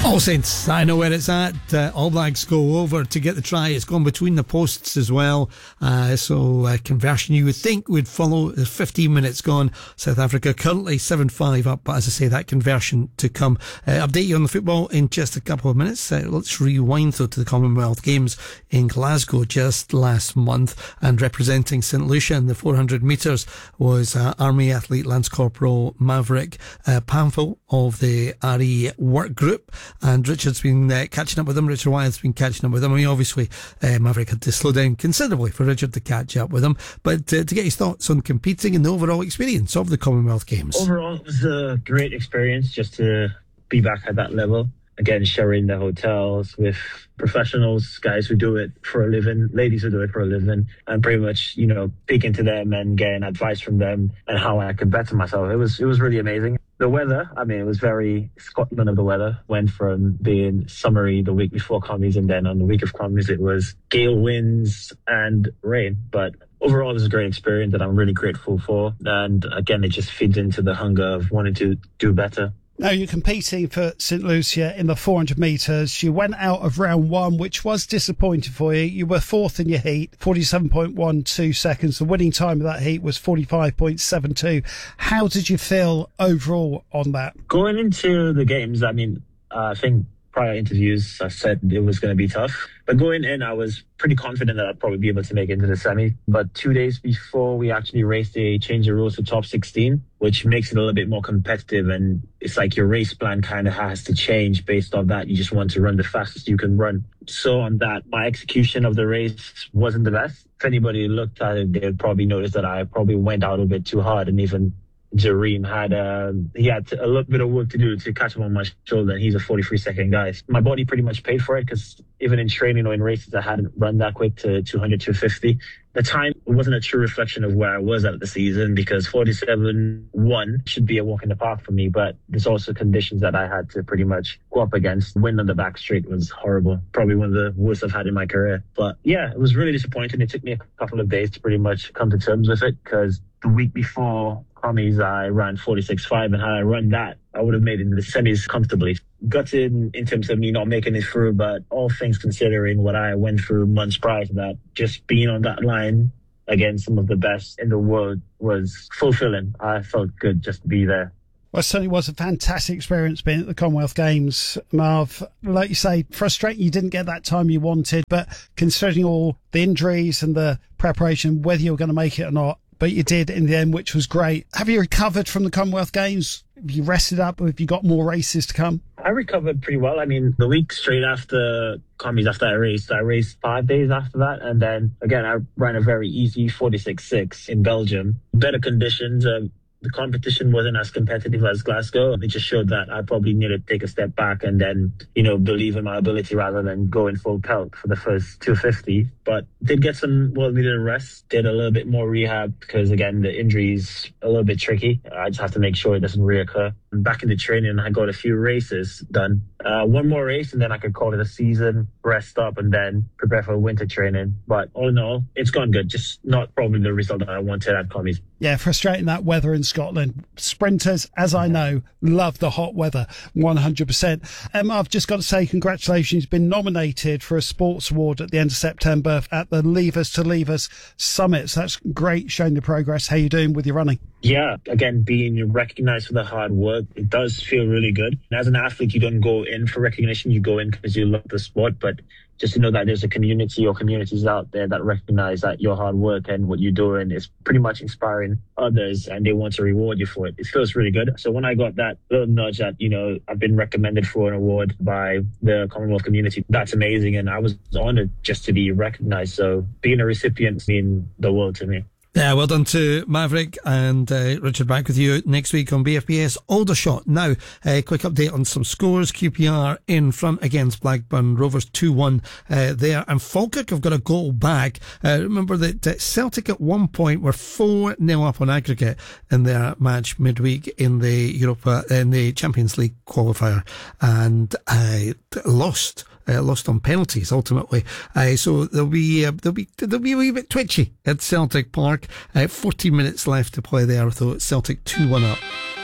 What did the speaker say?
All Saints, I know where it's at. All Blacks go over to get the try. It's gone between the posts as well. So conversion you would think would follow. 15 minutes gone. South Africa currently 7-5 up. But as I say, that conversion to come. Update you on the football in just a couple of minutes. Let's rewind though to the Commonwealth Games in Glasgow just last month. And representing St Lucia in the 400 metres was Army athlete Lance Corporal Maverick Pamphil of the RE work group. And Richard's been catching up with him. Richard Wyeth's been catching up with him. I mean, obviously, Maverick had to slow down considerably for Richard to catch up with him. But to get his thoughts on competing and the overall experience of the Commonwealth Games. Overall, it was a great experience just to be back at that level. Again, sharing the hotels with professionals, guys who do it for a living, ladies who do it for a living, and pretty much, speaking to them and getting advice from them and how I could better myself. It was really amazing. The weather, it was very Scotland of the weather. Went from being summery the week before commies, and then on the week of commies, it was gale winds and rain. But overall, it was a great experience that I'm really grateful for. And again, it just feeds into the hunger of wanting to do better. Now, you're competing for St Lucia in the 400 metres. You went out of round one, which was disappointing for you. You were fourth in your heat, 47.12 seconds. The winning time of that heat was 45.72. How did you feel overall on that? Going into the games, I think prior interviews, I said it was going to be tough. But going in, I was pretty confident that I'd probably be able to make it into the semi. But 2 days before we actually raced, they changed the rules to top 16, which makes it a little bit more competitive. And it's like your race plan kind of has to change based on that. You just want to run the fastest you can run. So on that, my execution of the race wasn't the best. If anybody looked at it, they'd probably notice that I probably went out a bit too hard, and even Jareem had a little bit of work to do to catch him on my shoulder, and he's a 43-second guy. My body pretty much paid for it, because even in training or in races, I hadn't run that quick to 200, 250. The time wasn't a true reflection of where I was at the season, because 47.1 should be a walk in the park for me, but there's also conditions that I had to pretty much go up against. Wind on the back straight was horrible. Probably one of the worst I've had in my career. But yeah, it was really disappointing. It took me a couple of days to pretty much come to terms with it, because the week before commies, I ran 46.5, and had I run that, I would have made it in the semis comfortably. Gutted in terms of me not making it through, but all things considering what I went through months prior to that, just being on that line against some of the best in the world was fulfilling. I felt good just to be there. Well, it certainly was a fantastic experience being at the Commonwealth Games, Marv. Like you say, frustrating you didn't get that time you wanted, but considering all the injuries and the preparation, whether you were going to make it or not, but you did in the end, which was great. Have you recovered from the Commonwealth Games? Have you rested up, or have you got more races to come? I recovered pretty well. The week straight after commies, after I raced 5 days after that. And then again, I ran a very easy 46.6 in Belgium. Better conditions. The competition wasn't as competitive as Glasgow. It just showed that I probably needed to take a step back and then, believe in my ability rather than going full pelt for the first 250. But did get some well-needed rest, did a little bit more rehab, because again, the injury's a little bit tricky. I just have to make sure it doesn't reoccur. Back into training, I got a few races done. One more race, and then I could call it a season, rest up, and then prepare for winter training. But all in all, it's gone good. Just not probably the result that I wanted at commies. Yeah, frustrating that weather in Scotland. Sprinters, as I know, love the hot weather, 100%. I've just got to say congratulations. You've been nominated for a sports award at the end of September at the Levers to Levers Summit. So that's great, showing the progress. How you doing with your running? Yeah, again, being recognized for the hard work, it does feel really good. And as an athlete, you don't go in for recognition. You go in because you love the sport. But just to know that there's a community or communities out there that recognize that your hard work and what you're doing is pretty much inspiring others, and they want to reward you for it. It feels really good. So when I got that little nudge that, I've been recommended for an award by the Commonwealth community, that's amazing. And I was honored just to be recognized. So being a recipient means the world to me. Yeah, well done to Maverick, and Richard, back with you next week on BFBS Aldershot. Now, a quick update on some scores. QPR in front against Blackburn Rovers 2-1 there, and Falkirk have got a goal back. Remember that Celtic at one point were 4-0 up on aggregate in their match midweek in the Champions League qualifier, and lost on penalties ultimately. So they'll be a wee bit twitchy at Celtic Park. 14 minutes left to play there, though. Celtic 2-1 up.